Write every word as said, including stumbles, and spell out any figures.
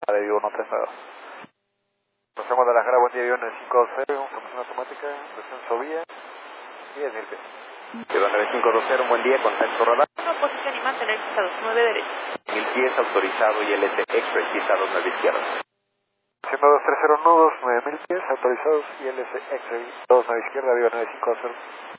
de Vivo uno tres nueve. Nos vemos de la Guadalajara, buen día, avión cinco dos cero, información automática, descenso vía, diez mil pies. Ciudad nueve cinco dos cero, buen día, contacto radar. Una posición y mantener pisados nueve derecho. Mil pies autorizado y L S Express pisados nueve izquierda. ciento dos tres cero nudos, nueve mil pies autorizados y L S X dos nueve izquierda, Vivo nueve cinco dos cero.